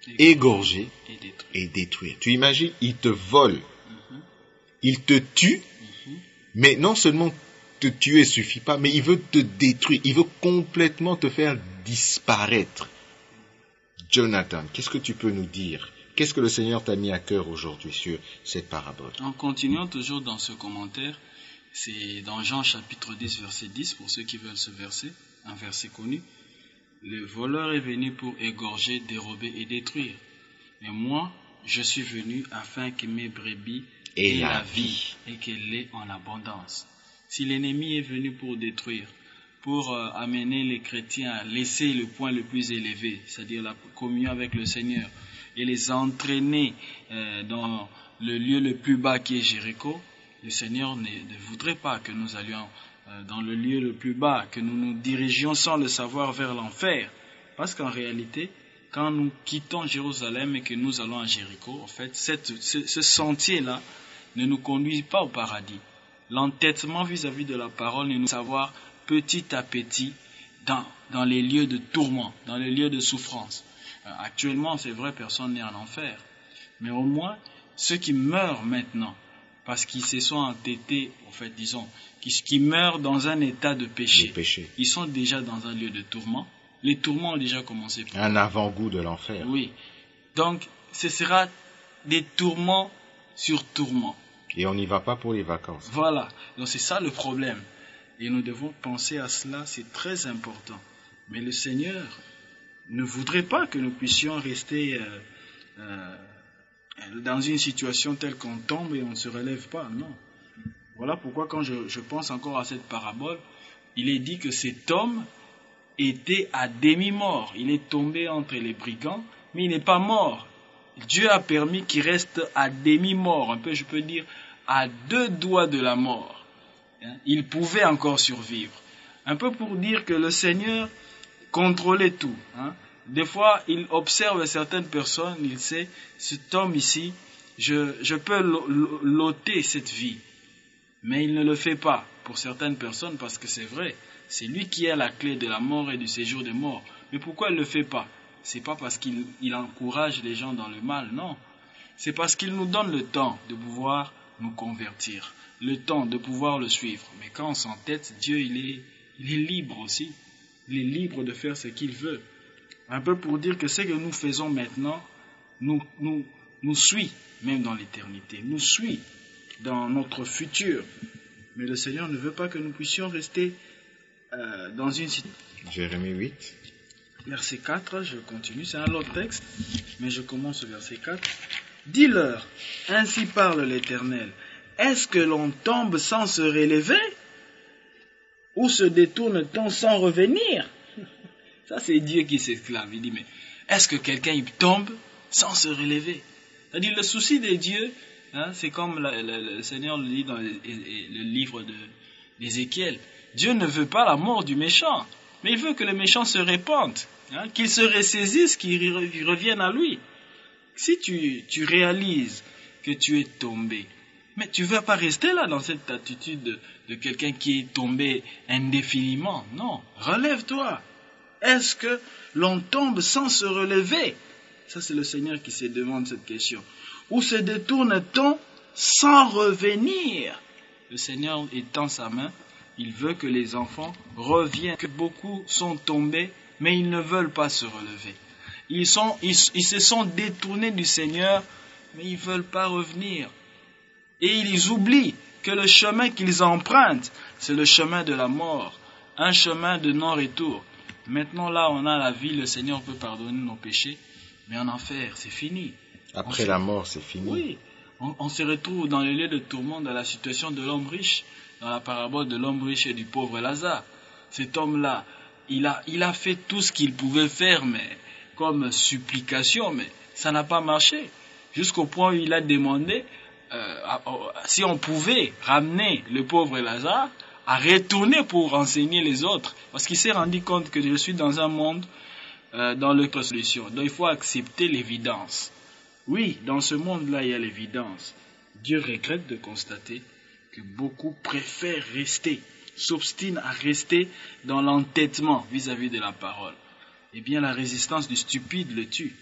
égorger et détruire. Tu imagines, il te vole, il te tue, mais non seulement te tuer suffit pas, mais il veut te détruire, il veut complètement te faire disparaître. Jonathan, qu'est-ce que tu peux nous dire? Qu'est-ce que le Seigneur t'a mis à cœur aujourd'hui sur cette parabole? En continuant toujours dans ce commentaire, c'est dans Jean chapitre 10, verset 10, pour ceux qui veulent ce verset, un verset connu. Le voleur est venu pour égorger, dérober et détruire. Mais moi, je suis venu afin que mes brebis aient la vie et qu'elle l'ait en abondance. Si l'ennemi est venu pour détruire, pour amener les chrétiens à laisser le point le plus élevé, c'est-à-dire la communion avec le Seigneur, et les entraîner dans le lieu le plus bas qui est Jéricho, le Seigneur ne voudrait pas que nous allions dans le lieu le plus bas, que nous nous dirigions sans le savoir vers l'enfer. Parce qu'en réalité, quand nous quittons Jérusalem et que nous allons à Jéricho, en fait, ce sentier-là ne nous conduit pas au paradis. L'entêtement vis-à-vis de la parole ne nous savoir petit à petit dans les lieux de tourment, dans les lieux de souffrance. Actuellement, c'est vrai, personne n'est en enfer. Mais au moins, ceux qui meurent maintenant, parce qu'ils se sont entêtés, en fait, disons, qui meurent dans un état de péché, ils sont déjà dans un lieu de tourment. Les tourments ont déjà commencé. Un avant-goût de l'enfer. Oui. Donc, ce sera des tourments sur tourments. Et on n'y va pas pour les vacances. Voilà. Donc, c'est ça le problème. Et nous devons penser à cela, c'est très important. Mais le Seigneur ne voudrait pas que nous puissions rester dans une situation telle qu'on tombe et on ne se relève pas. Non. Voilà pourquoi quand je pense encore à cette parabole, il est dit que cet homme était à demi-mort. Il est tombé entre les brigands, mais il n'est pas mort. Dieu a permis qu'il reste à demi-mort, un peu, je peux dire, à 2 doigts de la mort. Il pouvait encore survivre. Un peu pour dire que le Seigneur contrôlait tout. Des fois, il observe certaines personnes, il sait, cet homme ici, je peux l'ôter cette vie. Mais il ne le fait pas pour certaines personnes parce que c'est vrai, c'est lui qui a la clé de la mort et du séjour des morts. Mais pourquoi il ne le fait pas? C'est pas parce qu'il encourage les gens dans le mal, non. C'est parce qu'il nous donne le temps de pouvoir nous convertir, le temps de pouvoir le suivre. Mais quand on s'entête, Dieu, il est libre aussi. Il est libre de faire ce qu'il veut. Un peu pour dire que ce que nous faisons maintenant nous suit, même dans l'éternité, nous suit dans notre futur. Mais le Seigneur ne veut pas que nous puissions rester dans une situation. Jérémie 8. Verset 4, je continue, c'est un autre texte, mais je commence au verset 4. Dis-leur, ainsi parle l'Éternel, est-ce que l'on tombe sans se relever? Ou se détourne-t-on sans revenir? Ça, c'est Dieu qui s'exclame. Il dit, mais est-ce que quelqu'un il tombe sans se relever? C'est-à-dire, le souci de Dieu, c'est comme le Seigneur le dit dans le livre d'Ézéchiel. Dieu ne veut pas la mort du méchant, mais il veut que le méchant se répande, qu'il se ressaisisse, qu'il revienne à lui. Si tu réalises que tu es tombé, mais tu ne vas pas rester là dans cette attitude de quelqu'un qui est tombé indéfiniment. Non, relève-toi. Est-ce que l'on tombe sans se relever? Ça, c'est le Seigneur qui se demande cette question. Ou se détourne-t-on sans revenir? Le Seigneur étend sa main, il veut que les enfants reviennent, que beaucoup sont tombés, mais ils ne veulent pas se relever. Ils se sont détournés du Seigneur, mais ils ne veulent pas revenir. Et ils oublient que le chemin qu'ils empruntent, c'est le chemin de la mort, un chemin de non-retour. Maintenant, là, on a la vie, le Seigneur peut pardonner nos péchés, mais en enfer, c'est fini. Après la mort, c'est fini. Oui, on se retrouve dans le lieu de tourment, dans la situation de l'homme riche, dans la parabole de l'homme riche et du pauvre Lazare. Cet homme-là, il a fait tout ce qu'il pouvait faire, mais comme supplication, mais ça n'a pas marché. Jusqu'au point où il a demandé si on pouvait ramener le pauvre Lazare à retourner pour enseigner les autres. Parce qu'il s'est rendu compte que je suis dans un monde dans l'autre solution. Donc il faut accepter l'évidence. Oui, dans ce monde-là, il y a l'évidence. Dieu regrette de constater que beaucoup préfèrent rester, s'obstinent à rester dans l'entêtement vis-à-vis de la parole. Eh bien, la résistance du stupide le tue.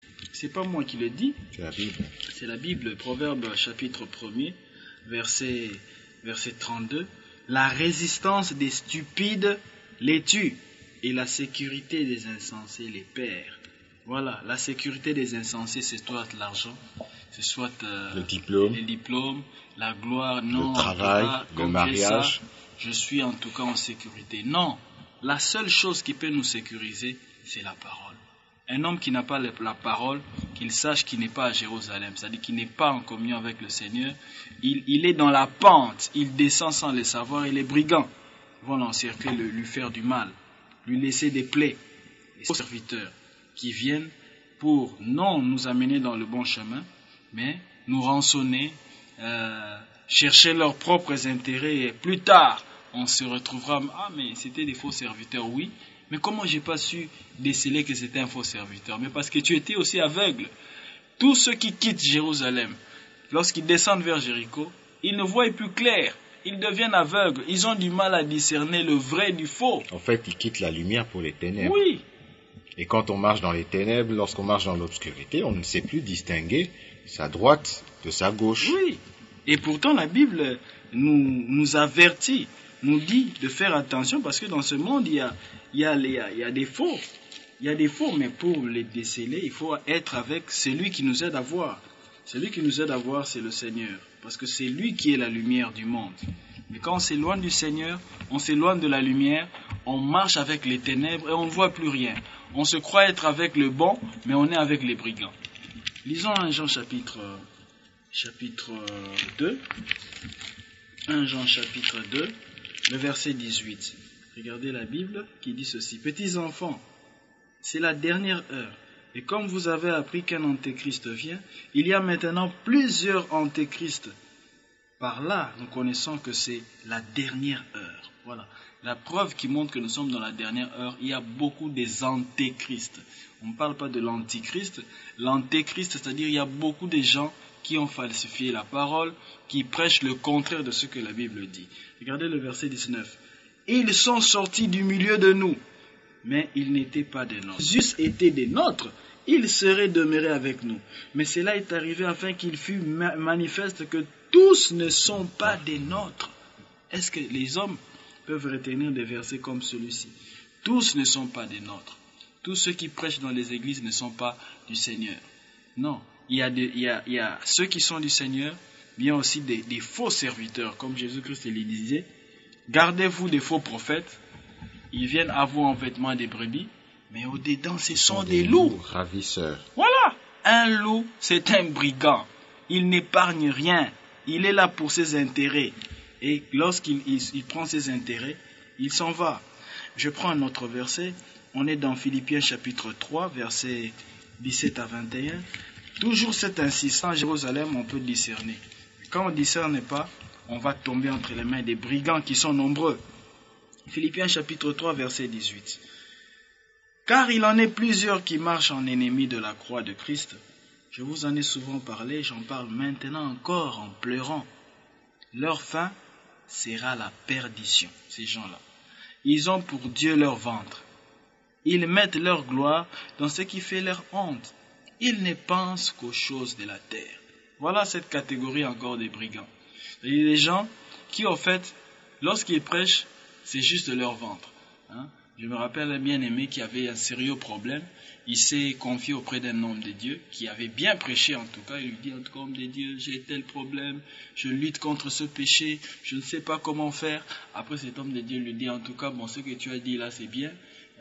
c'est pas moi qui le dis, C'est la Bible. c'est la Bible, Proverbe chapitre 1er, verset 32. La résistance des stupides les tue et la sécurité des insensés les perd. Voilà, la sécurité des insensés, c'est soit l'argent, c'est soit Le diplôme, les diplômes, la gloire, non, le travail, en tout cas, le comme mariage. je suis en tout cas en sécurité. Non, la seule chose qui peut nous sécuriser, c'est la parole. Un homme qui n'a pas la parole, qu'il sache qu'il n'est pas à Jérusalem, c'est-à-dire qu'il n'est pas en communion avec le Seigneur, il est dans la pente, il descend sans le savoir et les brigands vont l'encercler, lui faire du mal, lui laisser des plaies. Les faux serviteurs qui viennent pour non nous amener dans le bon chemin, mais nous rançonner, chercher leurs propres intérêts et plus tard on se retrouvera, ah mais c'était des faux serviteurs, oui, mais comment j'ai pas su déceler que c'était un faux serviteur? Mais parce que tu étais aussi aveugle. Tous ceux qui quittent Jérusalem, lorsqu'ils descendent vers Jéricho, ils ne voient plus clair, ils deviennent aveugles, ils ont du mal à discerner le vrai du faux. En fait, ils quittent la lumière pour les ténèbres. Oui, Et quand on marche dans les ténèbres, lorsqu'on marche dans l'obscurité, on ne sait plus distinguer sa droite de sa gauche. oui. Et pourtant la Bible nous avertit, nous dit de faire attention parce que dans ce monde il y a des faux. Il y a des faux, mais pour les déceler, il faut être avec celui qui nous aide à voir. Celui qui nous aide à voir, c'est le Seigneur. Parce que c'est lui qui est la lumière du monde. Mais quand on s'éloigne du Seigneur, on s'éloigne de la lumière, on marche avec les ténèbres et on ne voit plus rien. On se croit être avec le bon, mais on est avec les brigands. Lisons 1 Jean chapitre 2. 1 Jean chapitre 2, le verset 18. Regardez la Bible qui dit ceci. Petits enfants, c'est la dernière heure. Et comme vous avez appris qu'un antéchrist vient, il y a maintenant plusieurs antéchrists. Par là, nous connaissons que c'est la dernière heure. Voilà. La preuve qui montre que nous sommes dans la dernière heure, il y a beaucoup des antéchrists. On ne parle pas de l'antichrist. L'antéchrist, c'est-à-dire il y a beaucoup de gens qui ont falsifié la parole, qui prêchent le contraire de ce que la Bible dit. Regardez le verset 19. Ils sont sortis du milieu de nous, mais ils n'étaient pas des nôtres. S'ils eussent été des nôtres, ils seraient demeurés avec nous. Mais cela est arrivé afin qu'il fût manifeste que tous ne sont pas des nôtres. Est-ce que les hommes peuvent retenir des versets comme celui-ci? Tous ne sont pas des nôtres. Tous ceux qui prêchent dans les églises ne sont pas du Seigneur. Non, il y a ceux qui sont du Seigneur, mais il y a aussi des faux serviteurs, comme Jésus-Christ le disait. Gardez-vous des faux prophètes. Ils viennent à vous en vêtements des brebis, mais au-dedans, ce sont des loups. Ravisseurs. Voilà. Un loup, c'est un brigand. Il n'épargne rien. Il est là pour ses intérêts. Et lorsqu'il prend ses intérêts, il s'en va. Je prends un autre verset. On est dans Philippiens chapitre 3, versets 17 à 21. Toujours cette insistance, Jérusalem, on peut discerner. Quand on ne discerne pas, on va tomber entre les mains des brigands qui sont nombreux. Philippiens chapitre 3, verset 18. Car il en est plusieurs qui marchent en ennemis de la croix de Christ. Je vous en ai souvent parlé, j'en parle maintenant encore en pleurant. Leur fin sera la perdition, ces gens-là. Ils ont pour Dieu leur ventre. Ils mettent leur gloire dans ce qui fait leur honte. Ils ne pensent qu'aux choses de la terre. Voilà cette catégorie encore des brigands. Il y a des gens qui, en fait, lorsqu'ils prêchent, c'est juste leur ventre. Je me rappelle un bien-aimé qui avait un sérieux problème. Il s'est confié auprès d'un homme de Dieu qui avait bien prêché en tout cas. Il lui dit, en tout cas, homme de Dieu, j'ai tel problème, je lutte contre ce péché, je ne sais pas comment faire. Après, cet homme de Dieu lui dit, en tout cas, bon, ce que tu as dit là, c'est bien.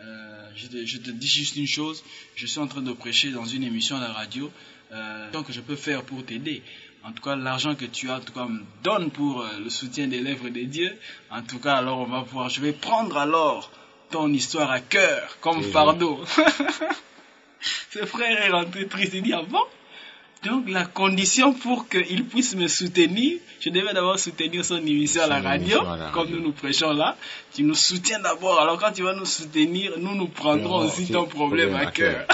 Je te dis juste une chose, je suis en train de prêcher dans une émission à la radio. Donc, je peux faire pour t'aider. En tout cas, l'argent que tu as, en tout cas, me donne pour le soutien des lèvres de Dieu. En tout cas, alors on va voir. Je vais prendre alors ton histoire à cœur, comme fardeau. Ce frère est rentré triste. Il dit, ah bon? Donc, la condition pour qu'il puisse me soutenir, je devais d'abord soutenir son émission à la radio, comme nous prêchons là. Tu nous soutiens d'abord. Alors, quand tu vas nous soutenir, nous prendrons aussi ton problème à cœur.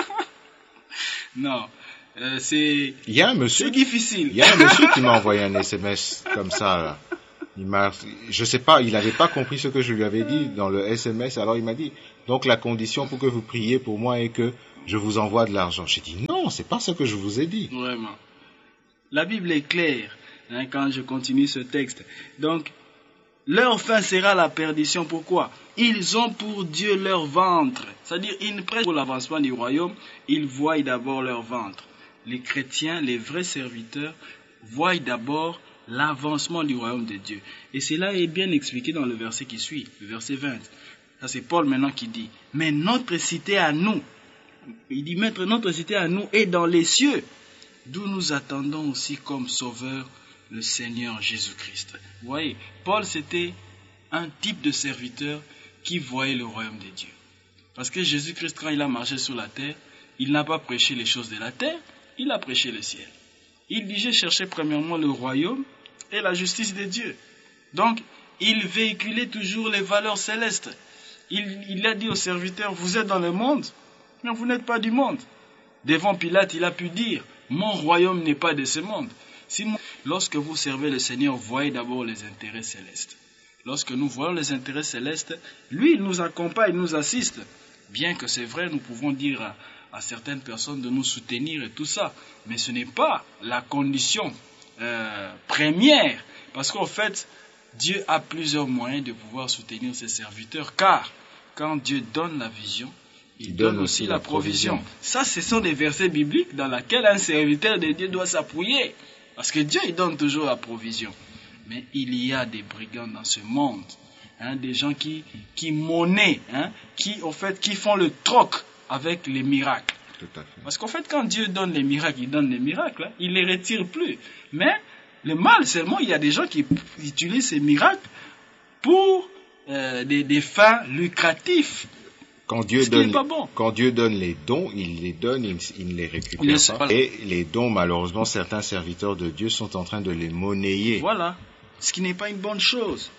Non. C'est difficile. Il y a un monsieur qui m'a envoyé un SMS comme ça, là. Je sais pas, il n'avait pas compris ce que je lui avais dit dans le SMS, alors il m'a dit, donc la condition pour que vous priez pour moi est que je vous envoie de l'argent. J'ai dit, non, c'est pas ce que je vous ai dit. Vraiment. La Bible est claire, hein, quand je continue ce texte. Donc, leur fin sera la perdition. Pourquoi? Ils ont pour Dieu leur ventre. C'est-à-dire, ils ne prêchent pour l'avancement du royaume, ils voient d'abord leur ventre. Les chrétiens, les vrais serviteurs, voient d'abord l'avancement du royaume de Dieu. Et cela est bien expliqué dans le verset qui suit, le verset 20. Ça, c'est Paul maintenant qui dit, mais notre cité à nous, il dit, mettre notre cité à nous est dans les cieux, d'où nous attendons aussi comme sauveur le Seigneur Jésus-Christ. Vous voyez, Paul, c'était un type de serviteur qui voyait le royaume de Dieu. Parce que Jésus-Christ, quand il a marché sur la terre, il n'a pas prêché les choses de la terre, il a prêché le ciel. Il disait chercher premièrement le royaume et la justice de Dieu. Donc, il véhiculait toujours les valeurs célestes. Il a dit aux serviteurs, vous êtes dans le monde, mais vous n'êtes pas du monde. Devant Pilate, il a pu dire, mon royaume n'est pas de ce monde. Lorsque vous servez le Seigneur, voyez d'abord les intérêts célestes. Lorsque nous voyons les intérêts célestes, lui, il nous accompagne, il nous assiste. Bien que c'est vrai, nous pouvons dire à certaines personnes de nous soutenir et tout ça, mais ce n'est pas la condition première, parce qu'en fait, Dieu a plusieurs moyens de pouvoir soutenir ses serviteurs, car quand Dieu donne la vision, il donne aussi la provision. Ça, ce sont des versets bibliques dans lesquels un serviteur de Dieu doit s'appuyer, parce que Dieu, il donne toujours la provision. Mais il y a des brigands dans ce monde, hein, des gens qui monnaient, hein, qui font le troc avec les miracles. Tout à fait. Parce qu'en fait, quand Dieu donne les miracles, il donne les miracles, hein, il ne les retire plus. Mais le mal, seulement, il y a des gens qui utilisent ces miracles pour des fins lucratives. Quand Dieu donne les dons, il ne les récupère pas. Et les dons, malheureusement, certains serviteurs de Dieu sont en train de les monnayer. Voilà. Ce qui n'est pas une bonne chose.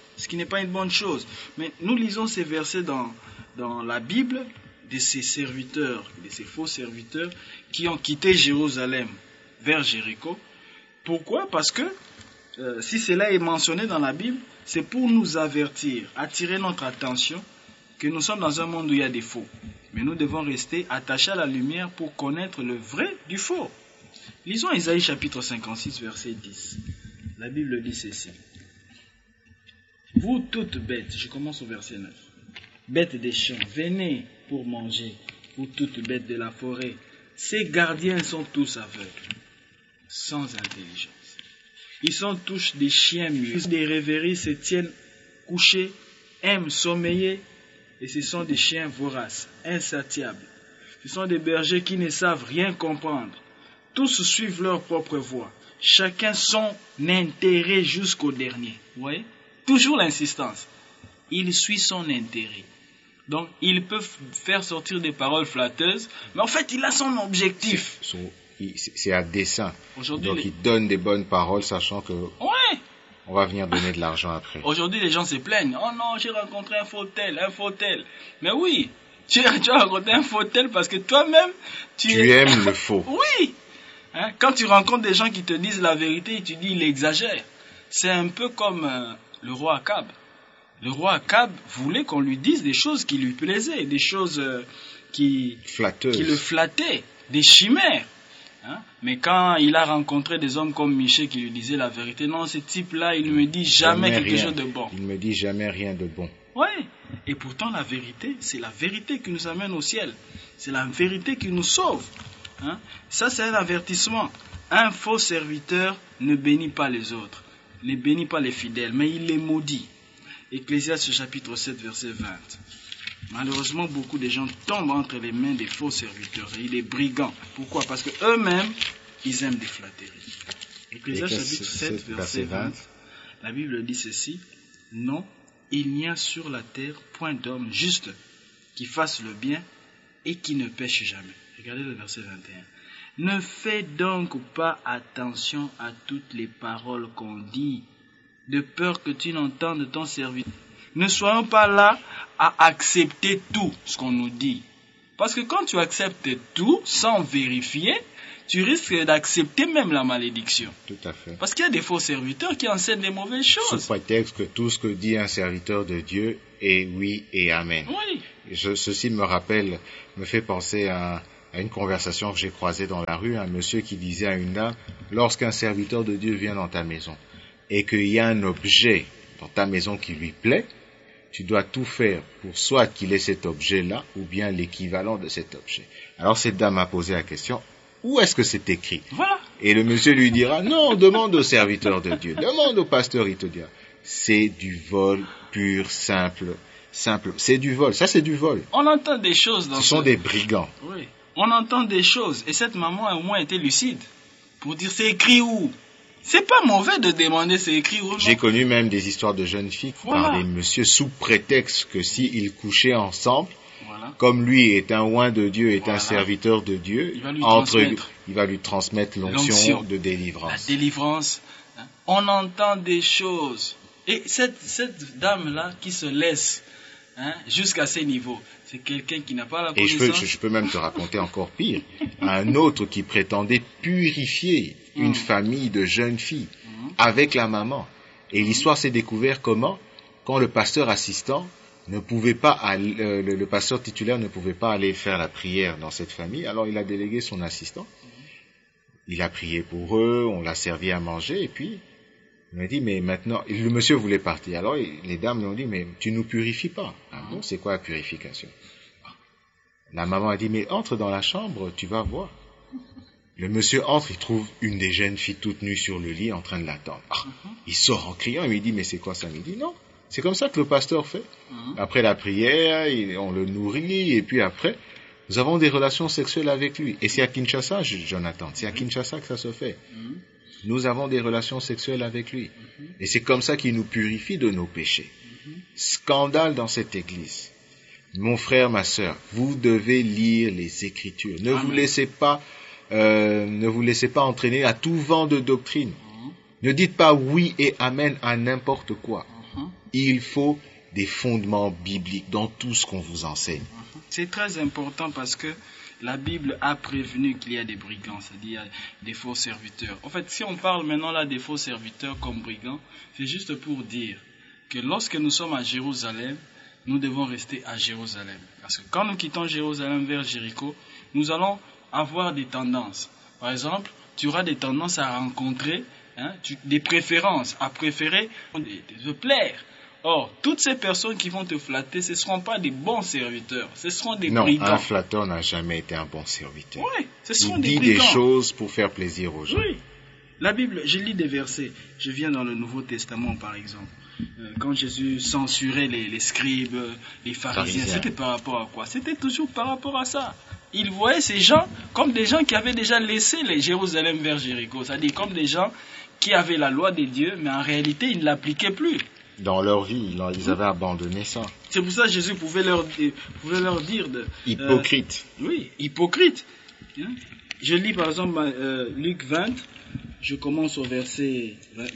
Mais nous lisons ces versets dans la Bible de ces serviteurs, de ces faux serviteurs qui ont quitté Jérusalem vers Jéricho. Pourquoi? Parce que si cela est mentionné dans la Bible, c'est pour nous avertir, attirer notre attention que nous sommes dans un monde où il y a des faux. Mais nous devons rester attachés à la lumière pour connaître le vrai du faux. Lisons Isaïe chapitre 56, verset 10. La Bible dit ceci. Vous toutes bêtes, je commence au verset 9. Bêtes des champs, venez pour manger, vous toutes bêtes de la forêt. Ces gardiens sont tous aveugles, sans intelligence. Ils sont tous des chiens muets. Des rêveries se tiennent couchés, aiment sommeiller, et ce sont des chiens voraces, insatiables. Ce sont des bergers qui ne savent rien comprendre. Tous suivent leur propre voie. Chacun son intérêt jusqu'au dernier. Vous voyez? Toujours l'insistance. Il suit son intérêt. Donc, il peut faire sortir des paroles flatteuses, mais en fait, il a son objectif. C'est à dessein. Donc, il donne des bonnes paroles, sachant que on va venir donner de l'argent après. Aujourd'hui, les gens se plaignent. Oh non, j'ai rencontré un faux tel. Mais oui, tu as rencontré un faux tel parce que toi-même, tu aimes le faux. Oui. Hein? Quand tu rencontres des gens qui te disent la vérité et tu dis il exagère. C'est un peu comme le roi Akab. Le roi Akab voulait qu'on lui dise des choses qui lui plaisaient, des choses qui le flattaient, des chimères. Hein? Mais quand il a rencontré des hommes comme Michée qui lui disaient la vérité, non, ce type-là, il ne me dit jamais quelque chose de bon. Il ne me dit jamais rien de bon. Oui, et pourtant la vérité, c'est la vérité qui nous amène au ciel. C'est la vérité qui nous sauve. Hein? Ça, c'est un avertissement. Un faux serviteur ne bénit pas les autres, ne bénit pas les fidèles, mais il les maudit. Ecclésiaste chapitre 7, verset 20. Malheureusement, beaucoup de gens tombent entre les mains des faux serviteurs et des brigands. Pourquoi? Parce que eux-mêmes, ils aiment des flatteries. Ecclésiaste chapitre 7, verset 20. La Bible dit ceci. Non, il n'y a sur la terre point d'homme juste qui fasse le bien et qui ne pêche jamais. Regardez le verset 21. Ne fais donc pas attention à toutes les paroles qu'on dit, de peur que tu n'entendes ton serviteur. Ne soyons pas là à accepter tout ce qu'on nous dit. Parce que quand tu acceptes tout sans vérifier, tu risques d'accepter même la malédiction. Tout à fait. Parce qu'il y a des faux serviteurs qui enseignent des mauvaises choses. Sous prétexte que tout ce que dit un serviteur de Dieu est oui et amen. Oui. Ceci me fait penser à à une conversation que j'ai croisée dans la rue, un monsieur qui disait à une dame, lorsqu'un serviteur de Dieu vient dans ta maison et qu'il y a un objet dans ta maison qui lui plaît, tu dois tout faire pour soit qu'il ait cet objet-là ou bien l'équivalent de cet objet. Alors cette dame a posé la question, où est-ce que c'est écrit? Voilà. Et le monsieur lui dira, non, demande au serviteur de Dieu, demande au pasteur, il te dira. C'est du vol pur, simple. C'est du vol, ça c'est du vol. On entend des choses dans Ce sont des brigands. Oui. On entend des choses. Et cette maman a au moins été lucide pour dire c'est écrit où. C'est pas mauvais de demander c'est écrit où. J'ai connu même des histoires de jeunes filles par des messieurs sous prétexte que s'ils couchaient ensemble, comme lui est un oint de Dieu, est un serviteur de Dieu, il va lui transmettre l'onction de délivrance. La délivrance. On entend des choses. Et cette dame-là qui se laisse jusqu'à ces niveaux, c'est quelqu'un qui n'a pas la connaissance. Et je peux même te raconter encore pire. Un autre qui prétendait purifier une famille de jeunes filles avec la maman. Et l'histoire s'est découverte comment? Quand le pasteur assistant ne pouvait pas aller, le pasteur titulaire ne pouvait pas aller faire la prière dans cette famille, alors il a délégué son assistant. Il a prié pour eux, on l'a servi à manger, et puis il m'a dit, mais maintenant, le monsieur voulait partir. Alors les dames lui ont dit, mais tu nous purifies pas. Ah bon, c'est quoi la purification? La maman a dit, mais entre dans la chambre, tu vas voir. Le monsieur entre, il trouve une des jeunes filles toute nue sur le lit en train de l'attendre. Il sort en criant, il lui dit, mais c'est quoi ça? Il dit, non, c'est comme ça que le pasteur fait. Après la prière, on le nourrit, et puis après, nous avons des relations sexuelles avec lui. Et c'est à Kinshasa, Jonathan, c'est à Kinshasa que ça se fait. Nous avons des relations sexuelles avec lui. Et c'est comme ça qu'il nous purifie de nos péchés. Scandale dans cette église. Mon frère, ma sœur, vous devez lire les Écritures. Ne vous laissez pas entraîner à tout vent de doctrine. Ne dites pas oui et amen à n'importe quoi. Il faut des fondements bibliques dans tout ce qu'on vous enseigne. C'est très important parce que la Bible a prévenu qu'il y a des brigands, c'est-à-dire des faux serviteurs. En fait, si on parle maintenant là des faux serviteurs comme brigands, c'est juste pour dire que lorsque nous sommes à Jérusalem, nous devons rester à Jérusalem. Parce que quand nous quittons Jérusalem vers Jéricho, nous allons avoir des tendances. Par exemple, tu auras des tendances à rencontrer, des préférences, à préférer de plaire. Or, toutes ces personnes qui vont te flatter, ce ne seront pas des bons serviteurs, ce seront des brigands. Non, un flatteur n'a jamais été un bon serviteur. Oui, ce seront des brigands. Il dit des choses pour faire plaisir aux gens. Oui, la Bible, je lis des versets. Je viens dans le Nouveau Testament, par exemple. Quand Jésus censurait les scribes, les pharisiens, c'était par rapport à quoi? C'était toujours par rapport à ça. Il voyait ces gens comme des gens qui avaient déjà laissé les Jérusalem vers Jéricho, c'est-à-dire comme des gens qui avaient la loi des dieux, mais en réalité, ils ne l'appliquaient plus. Dans leur vie, ils avaient abandonné ça. C'est pour ça que Jésus pouvait leur dire hypocrite. Oui, hypocrite. Je lis par exemple Luc 20, je commence au verset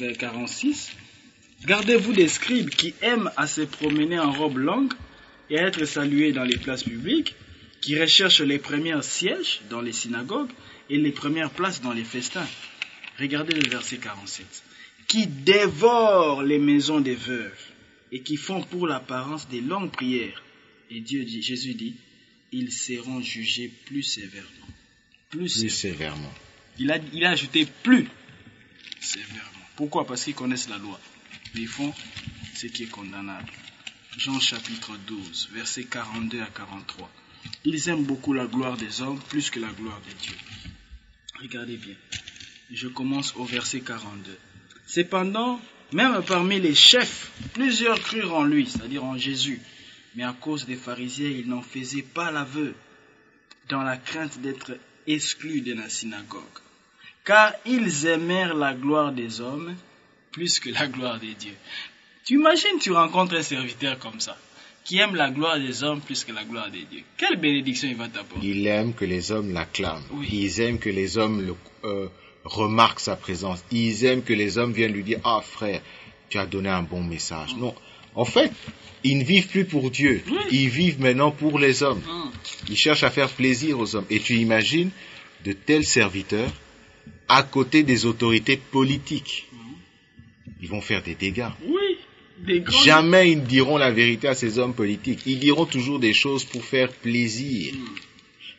46. Gardez-vous des scribes qui aiment à se promener en robe longue et à être salués dans les places publiques, qui recherchent les premiers sièges dans les synagogues et les premières places dans les festins. Regardez le verset 47. Qui dévorent les maisons des veuves et qui font pour l'apparence des longues prières. Et Jésus dit, ils seront jugés plus sévèrement. Plus sévèrement. Il a ajouté plus sévèrement. Pourquoi? Parce qu'ils connaissent la loi. Mais ils font ce qui est condamnable. Jean chapitre 12, versets 42 à 43. Ils aiment beaucoup la gloire des hommes plus que la gloire de Dieu. Regardez bien. Je commence au verset 42. Cependant, même parmi les chefs, plusieurs crurent en lui, c'est-à-dire en Jésus. Mais à cause des pharisiens, ils n'en faisaient pas l'aveu, dans la crainte d'être exclus de la synagogue. Car ils aimèrent la gloire des hommes plus que la gloire des dieux. Tu imagines, tu rencontres un serviteur comme ça, qui aime la gloire des hommes plus que la gloire des dieux. Quelle bénédiction il va t'apporter? Il aime que les hommes l'acclament. Oui. Ils aiment que les hommes remarquent sa présence. Ils aiment que les hommes viennent lui dire, ah frère, tu as donné un bon message. Non, en fait, ils ne vivent plus pour Dieu. Oui. Ils vivent maintenant pour les hommes. Ils cherchent à faire plaisir aux hommes. Et tu imagines de tels serviteurs à côté des autorités politiques. Ils vont faire des dégâts. Oui. Jamais ils ne diront la vérité à ces hommes politiques. Ils diront toujours des choses pour faire plaisir.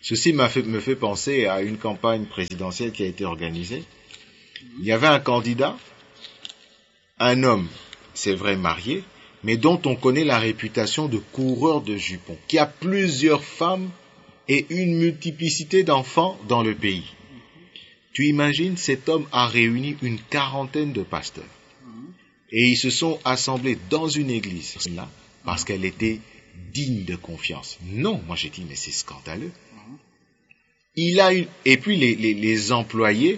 Ceci me fait penser à une campagne présidentielle qui a été organisée. Il y avait un candidat, un homme, c'est vrai marié, mais dont on connaît la réputation de coureur de jupons, qui a plusieurs femmes et une multiplicité d'enfants dans le pays. Tu imagines, cet homme a réuni une quarantaine de pasteurs. Et ils se sont assemblés dans une église, là, parce qu'elle était digne de confiance. Non, moi j'ai dit, mais c'est scandaleux. Et puis les employés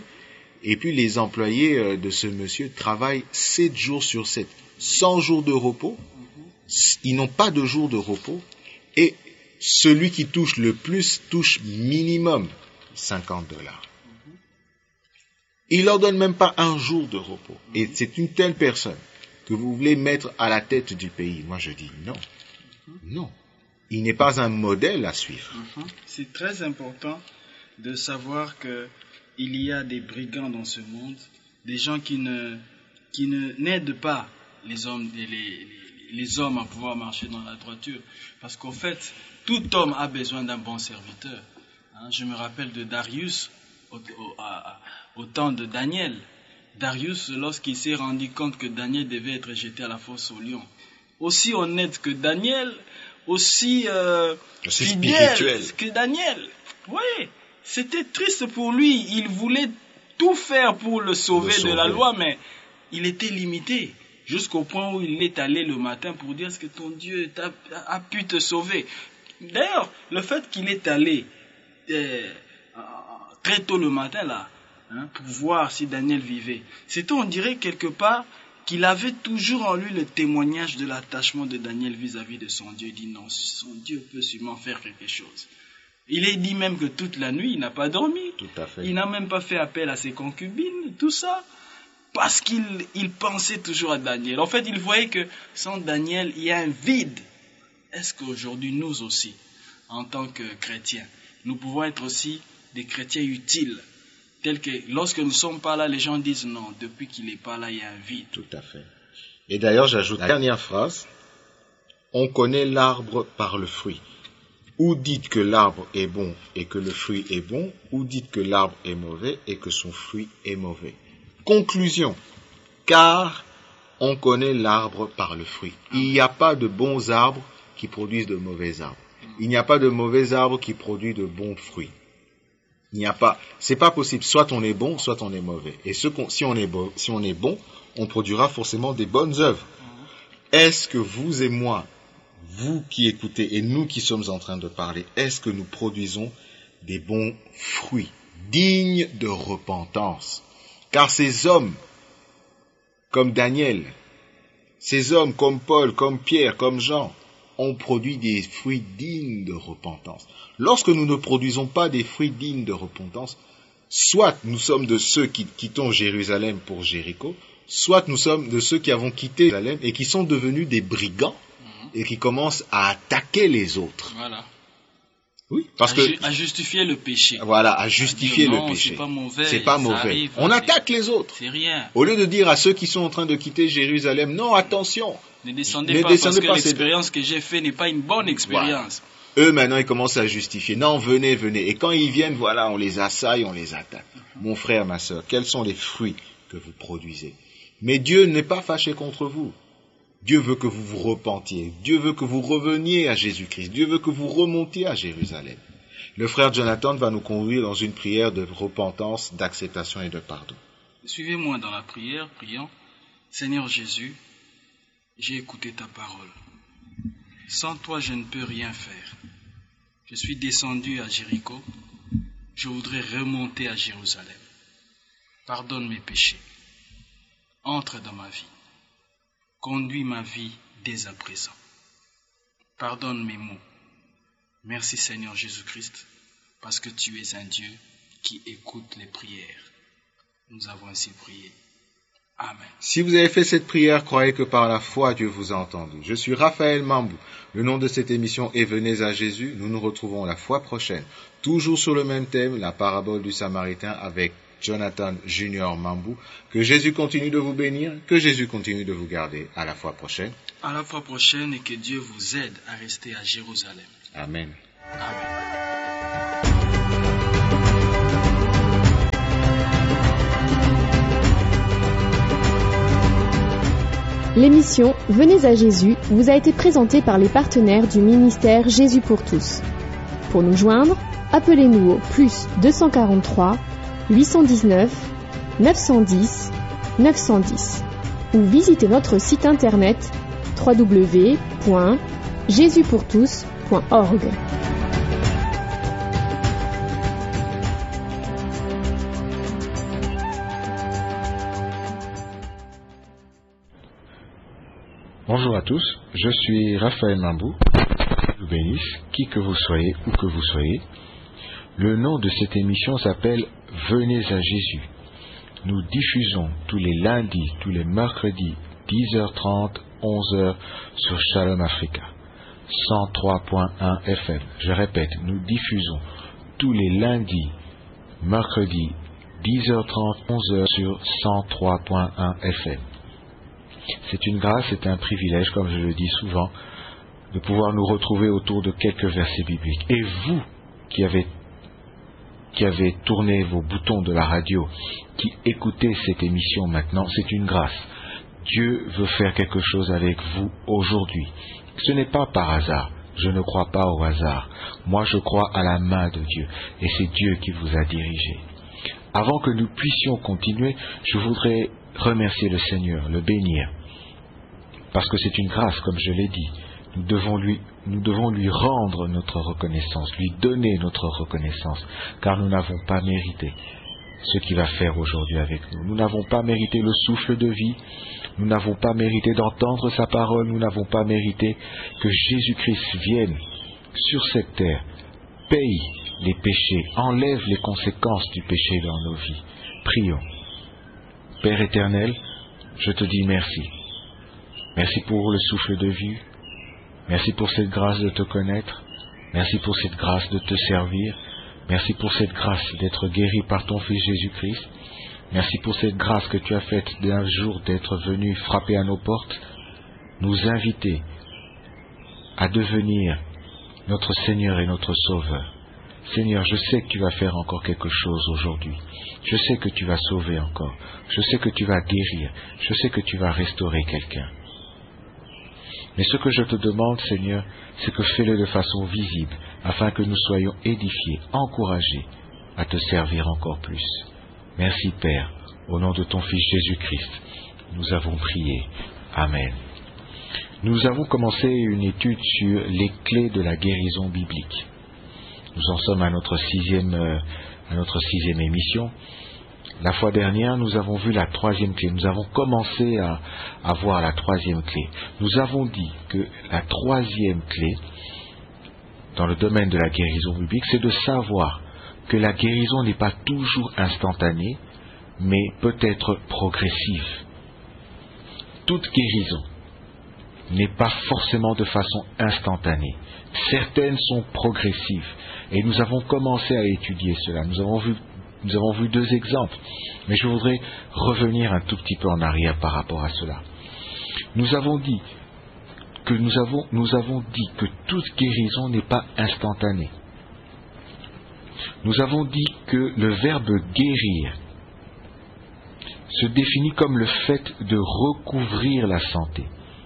de ce monsieur travaillent 7 jours sur 7, 100 jours de repos. Ils n'ont pas de jour de repos. Et celui qui touche le plus touche minimum $50. Il leur donne même pas un jour de repos. Et c'est une telle personne que vous voulez mettre à la tête du pays. Moi je dis non. Non. Il n'est pas un modèle à suivre. C'est très important de savoir que il y a des brigands dans ce monde, des gens qui n'aident pas les hommes à pouvoir marcher dans la droiture. Parce qu'en fait, tout homme a besoin d'un bon serviteur. Je me rappelle de Darius au temps de Daniel. Darius, lorsqu'il s'est rendu compte que Daniel devait être jeté à la fosse aux lions, aussi honnête que Daniel, aussi fidèle que Daniel. Oui, c'était triste pour lui. Il voulait tout faire pour le sauver de la loi, mais il était limité. Jusqu'au point où il est allé le matin pour dire est-ce que ton Dieu a pu te sauver. D'ailleurs, le fait qu'il est allé très tôt le matin là, pour voir si Daniel vivait, c'était, on dirait quelque part, qu'il avait toujours en lui le témoignage de l'attachement de Daniel vis-à-vis de son Dieu. Il dit non, son Dieu peut sûrement faire quelque chose. Il est dit même que toute la nuit, il n'a pas dormi. Tout à fait. Il n'a même pas fait appel à ses concubines, tout ça, parce qu'il pensait toujours à Daniel. En fait, il voyait que sans Daniel, il y a un vide. Est-ce qu'aujourd'hui, nous aussi, en tant que chrétiens, nous pouvons être aussi des chrétiens utiles, tels que lorsque nous ne sommes pas là, les gens disent non, depuis qu'il n'est pas là, il y a un vide. Tout à fait. Et d'ailleurs, j'ajoute la dernière phrase. On connaît l'arbre par le fruit. Ou dites que l'arbre est bon et que le fruit est bon, ou dites que l'arbre est mauvais et que son fruit est mauvais. Conclusion. Car on connaît l'arbre par le fruit. Il n'y a pas de bons arbres qui produisent de mauvais arbres. Il n'y a pas de mauvais arbres qui produisent de bons fruits. Il n'y a pas, c'est pas possible. Soit on est bon, soit on est mauvais. Et si on est bon, on produira forcément des bonnes œuvres. Est-ce que vous et moi, vous qui écoutez et nous qui sommes en train de parler, est-ce que nous produisons des bons fruits dignes de repentance? Car ces hommes, comme Daniel, ces hommes comme Paul, comme Pierre, comme Jean, ont produit des fruits dignes de repentance. Lorsque nous ne produisons pas des fruits dignes de repentance, soit nous sommes de ceux qui quittons Jérusalem pour Jéricho, soit nous sommes de ceux qui avons quitté Jérusalem et qui sont devenus des brigands et qui commencent à attaquer les autres. Voilà. Oui, parce à justifier le péché. Voilà, à justifier le péché. C'est pas mauvais. C'est pas mauvais. Arrive, on attaque les autres. C'est rien. Au lieu de dire à ceux qui sont en train de quitter Jérusalem, non, attention. Ne descendez pas parce que l'expérience que j'ai faite n'est pas une bonne expérience. Voilà. Eux, maintenant, ils commencent à justifier. Non, venez. Et quand ils viennent, voilà, on les assaille, on les attaque. Mon frère, ma sœur, quels sont les fruits que vous produisez? Mais Dieu n'est pas fâché contre vous. Dieu veut que vous vous repentiez. Dieu veut que vous reveniez à Jésus-Christ. Dieu veut que vous remontiez à Jérusalem. Le frère Jonathan va nous conduire dans une prière de repentance, d'acceptation et de pardon. Suivez-moi dans la prière, prions. Seigneur Jésus, j'ai écouté ta parole. Sans toi, je ne peux rien faire. Je suis descendu à Jéricho. Je voudrais remonter à Jérusalem. Pardonne mes péchés. Entre dans ma vie. Conduis ma vie dès à présent. Pardonne mes maux. Merci Seigneur Jésus-Christ, parce que tu es un Dieu qui écoute les prières. Nous avons ainsi prié. Amen. Si vous avez fait cette prière, croyez que par la foi, Dieu vous a entendu. Je suis Raphaël Mambou. Le nom de cette émission est Venez à Jésus. Nous nous retrouvons la fois prochaine, toujours sur le même thème, la parabole du Samaritain avec Jonathan Junior Mambou. Que Jésus continue de vous bénir, que Jésus continue de vous garder. À la fois prochaine. À la fois prochaine et que Dieu vous aide à rester à Jérusalem. Amen. Amen. L'émission Venez à Jésus vous a été présentée par les partenaires du ministère Jésus pour tous. Pour nous joindre, appelez-nous au plus 243 819 910 910 ou visitez notre site internet www.jesuspourtous.org. Bonjour à tous, je suis Raphaël Mambou. Je vous bénisse, qui que vous soyez, où que vous soyez. Le nom de cette émission s'appelle Venez à Jésus. Nous diffusons tous les lundis, tous les mercredis, 10h30, 11h sur Shalom Africa, 103.1 FM. Je répète, nous diffusons tous les lundis, mercredis, 10h30, 11h sur 103.1 FM. C'est une grâce, c'est un privilège, comme je le dis souvent, de pouvoir nous retrouver autour de quelques versets bibliques. Et vous qui avez tourné vos boutons de la radio, qui écoutez cette émission maintenant, c'est une grâce. Dieu veut faire quelque chose avec vous aujourd'hui. Ce n'est pas par hasard. Je ne crois pas au hasard. Moi, je crois à la main de Dieu. Et c'est Dieu qui vous a dirigé. Avant que nous puissions continuer, je voudrais remercier le Seigneur, le bénir. Parce que c'est une grâce, comme je l'ai dit. Nous devons lui rendre notre reconnaissance, lui donner notre reconnaissance, car nous n'avons pas mérité ce qu'il va faire aujourd'hui avec nous. Nous n'avons pas mérité le souffle de vie, nous n'avons pas mérité d'entendre sa parole, nous n'avons pas mérité que Jésus-Christ vienne sur cette terre, paye les péchés, enlève les conséquences du péché dans nos vies. Prions. Père éternel, je te dis merci. Merci pour le souffle de vie. Merci pour cette grâce de te connaître. Merci pour cette grâce de te servir. Merci pour cette grâce d'être guéri par ton Fils Jésus-Christ. Merci pour cette grâce que tu as faite d'un jour d'être venu frapper à nos portes, nous inviter à devenir notre Seigneur et notre Sauveur. Seigneur, je sais que tu vas faire encore quelque chose aujourd'hui. Je sais que tu vas sauver encore. Je sais que tu vas guérir. Je sais que tu vas restaurer quelqu'un. Mais ce que je te demande, Seigneur, c'est que fais-le de façon visible, afin que nous soyons édifiés, encouragés à te servir encore plus. Merci, Père, au nom de ton Fils Jésus-Christ, nous avons prié. Amen. Nous avons commencé une étude sur les clés de la guérison biblique. Nous en sommes à notre sixième émission. La fois dernière, nous avons vu la troisième clé. Nous avons commencé à voir la troisième clé. Nous avons dit que la troisième clé, dans le domaine de la guérison biblique, c'est de savoir que la guérison n'est pas toujours instantanée, mais peut être progressive. Toute guérison n'est pas forcément de façon instantanée. Certaines sont progressives. Et nous avons commencé à étudier cela. Nous avons vu deux exemples, mais je voudrais revenir un tout petit peu en arrière par rapport à cela. Nous avons dit que toute guérison n'est pas instantanée. Nous avons dit que le verbe guérir se définit comme le fait de recouvrir la santé.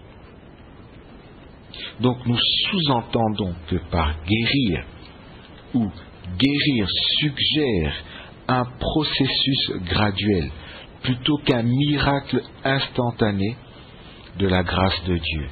Donc nous sous-entendons que par guérir ou guérir suggère un processus graduel plutôt qu'un miracle instantané de la grâce de Dieu.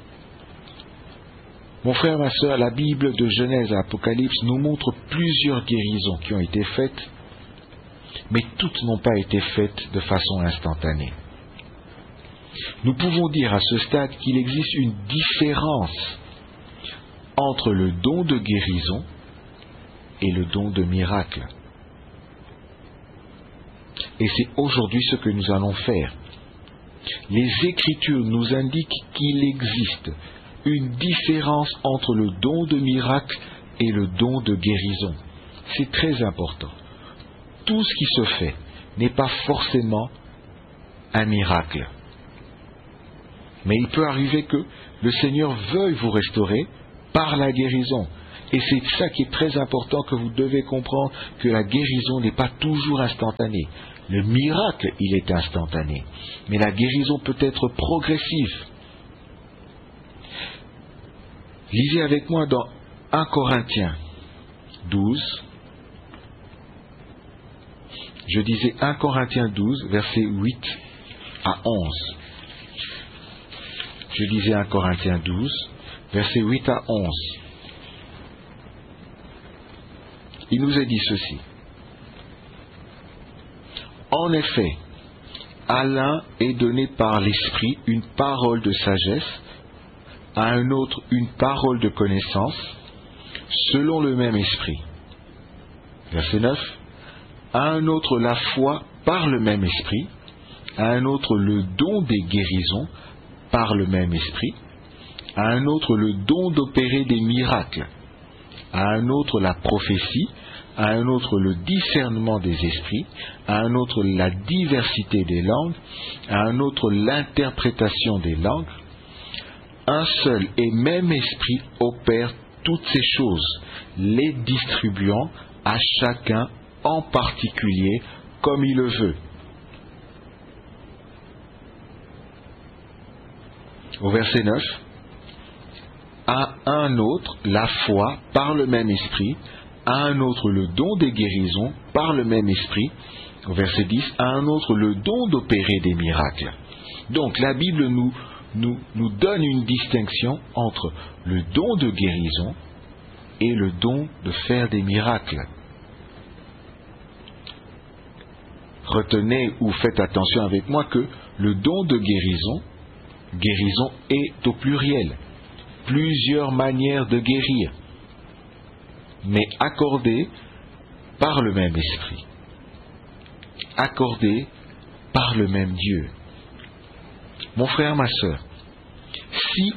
Mon frère, ma sœur, la Bible de Genèse à Apocalypse nous montre plusieurs guérisons qui ont été faites, mais toutes n'ont pas été faites de façon instantanée. Nous pouvons dire à ce stade qu'il existe une différence entre le don de guérison et le don de miracle. Et c'est aujourd'hui ce que nous allons faire. Les Écritures nous indiquent qu'il existe une différence entre le don de miracle et le don de guérison. C'est très important. Tout ce qui se fait n'est pas forcément un miracle. Mais il peut arriver que le Seigneur veuille vous restaurer par la guérison. Et c'est ça qui est très important, que vous devez comprendre, que la guérison n'est pas toujours instantanée. Le miracle, il est instantané. Mais la guérison peut être progressive. Lisez avec moi dans 1 Corinthiens 12. Je disais 1 Corinthiens 12, versets 8 à 11. Je disais 1 Corinthiens 12, versets 8 à 11. Il nous est dit ceci. En effet, à l'un est donné par l'Esprit une parole de sagesse, à un autre une parole de connaissance, selon le même Esprit. Verset 9. À un autre la foi par le même Esprit, à un autre le don des guérisons par le même Esprit, à un autre le don d'opérer des miracles, à un autre la prophétie, à un autre le discernement des esprits, à un autre la diversité des langues, à un autre l'interprétation des langues. Un seul et même Esprit opère toutes ces choses, les distribuant à chacun en particulier comme il le veut. Au verset 9, à un autre la foi par le même Esprit, à un autre le don des guérisons par le même Esprit. Au verset 10, à un autre le don d'opérer des miracles. Donc la Bible nous donne une distinction entre le don de guérison et le don de faire des miracles. Retenez ou faites attention avec moi que le don de guérison est au pluriel. Plusieurs manières de guérir, mais accordées par le même Esprit, accordées par le même Dieu. Mon frère, ma sœur, si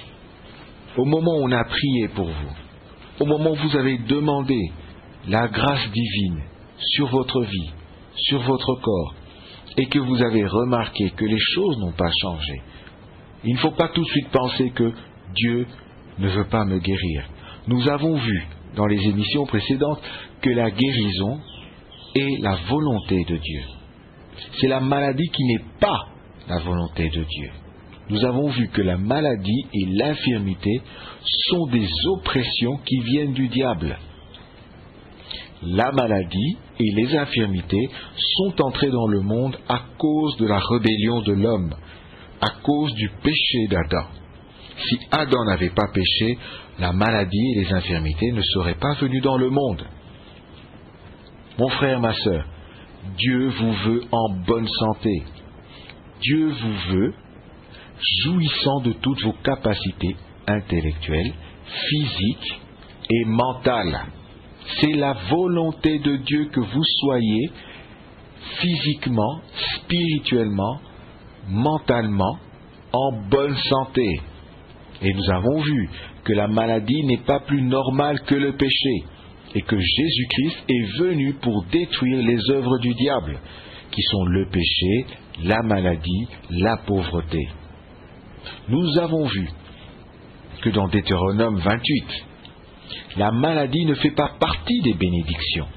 au moment où on a prié pour vous, au moment où vous avez demandé la grâce divine sur votre vie, sur votre corps, et que vous avez remarqué que les choses n'ont pas changé, il ne faut pas tout de suite penser que Dieu ne veut pas me guérir. Nous avons vu dans les émissions précédentes que la guérison est la volonté de Dieu. C'est la maladie qui n'est pas la volonté de Dieu. Nous avons vu que la maladie et l'infirmité sont des oppressions qui viennent du diable. La maladie et les infirmités sont entrées dans le monde à cause de la rébellion de l'homme, à cause du péché d'Adam. Si Adam n'avait pas péché, la maladie et les infirmités ne seraient pas venues dans le monde. Mon frère, ma sœur, Dieu vous veut en bonne santé. Dieu vous veut jouissant de toutes vos capacités intellectuelles, physiques et mentales. C'est la volonté de Dieu que vous soyez physiquement, spirituellement, mentalement en bonne santé. Et nous avons vu que la maladie n'est pas plus normale que le péché, et que Jésus-Christ est venu pour détruire les œuvres du diable, qui sont le péché, la maladie, la pauvreté. Nous avons vu que dans Deutéronome 28, la maladie ne fait pas partie des bénédictions.